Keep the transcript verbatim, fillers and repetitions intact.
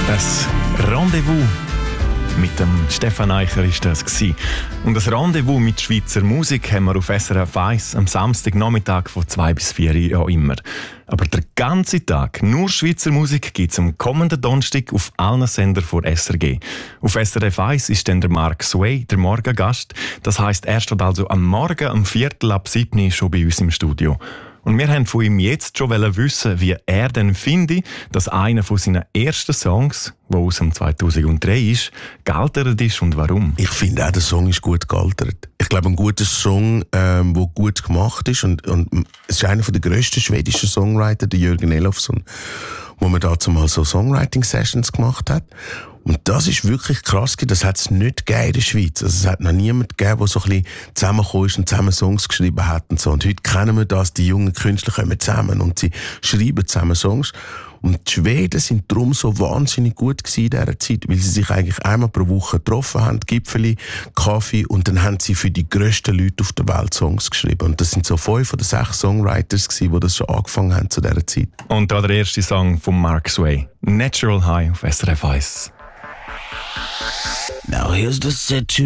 Das Rendezvous mit dem Stefan Eicher war das gewesen. Und das Rendezvous mit Schweizer Musik haben wir auf S R F eins am Samstagnachmittag von zwei bis vier ja immer. Aber der ganze Tag nur Schweizer Musik gibt es am kommenden Donnerstag auf allen Sendern von S R G. Auf S R F eins ist dann der Mark Sway, der Morgengast. Das heisst, er steht also am Morgen um Viertel ab sieben schon bei uns im Studio. Und wir wollten von ihm jetzt schon wissen, wie er denn findet, dass einer von seinen ersten Songs, der aus dem zweitausenddrei ist, gealtert ist und warum. Ich finde auch, der Song ist gut gealtert. Ich glaube, ein guter Song, ähm, der gut gemacht ist. Und, und es ist einer der grössten schwedischen Songwriter, der Jürgen Elofsson, wo man dazu mal so Songwriting-Sessions gemacht hat. Und das ist wirklich krass, das hat es nicht gegeben in der Schweiz. Also es hat noch niemand gegeben, der so ein bisschen zusammengekommen ist und zusammen Songs geschrieben hat und so. Und heute kennen wir das, die jungen Künstler kommen zusammen und sie schreiben zusammen Songs. Und die Schweden sind darum so wahnsinnig gut gewesen in dieser Zeit, weil sie sich eigentlich einmal pro Woche getroffen haben, Gipfeli, Kaffee, und dann haben sie für die grössten Leute auf der Welt Songs geschrieben. Und das sind so fünf oder sechs Songwriters gewesen, die das schon angefangen haben zu dieser Zeit. Und da der erste Song von Mark Sway, Natural High auf S R F eins. Now here's the situation.